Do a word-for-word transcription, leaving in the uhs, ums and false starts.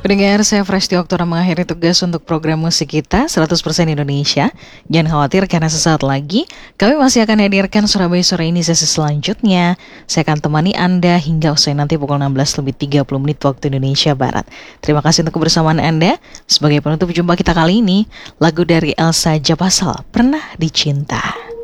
Pendengar, saya Fresh Oktora mengakhiri tugas untuk program musik kita seratus persen Indonesia. Jangan khawatir karena sesaat lagi kami masih akan hadirkan Surabaya Sore ini sesi selanjutnya. Saya akan temani Anda hingga usai nanti pukul enam belas lebih tiga puluh menit waktu Indonesia Barat. Terima kasih untuk kebersamaan Anda. Sebagai penutup jumpa kita kali ini, lagu dari Elsa Japasal, Pernah Dicinta.